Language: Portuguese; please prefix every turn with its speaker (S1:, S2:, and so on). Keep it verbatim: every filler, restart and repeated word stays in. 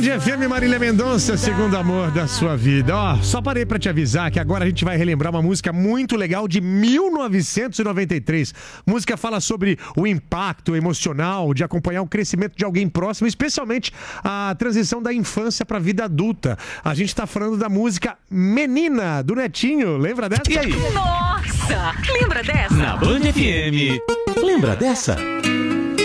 S1: Band F M, Marília Mendonça, segundo amor da sua vida. Ó, só parei pra te avisar que agora a gente vai relembrar uma música muito legal de mil novecentos e noventa e três. A música fala sobre o impacto emocional de acompanhar o crescimento de alguém próximo, especialmente a transição da infância pra vida adulta. A gente tá falando da música Menina, do Netinho. Lembra dessa?
S2: E aí?
S3: Nossa! Lembra dessa?
S2: Na Band F M. Lembra dessa?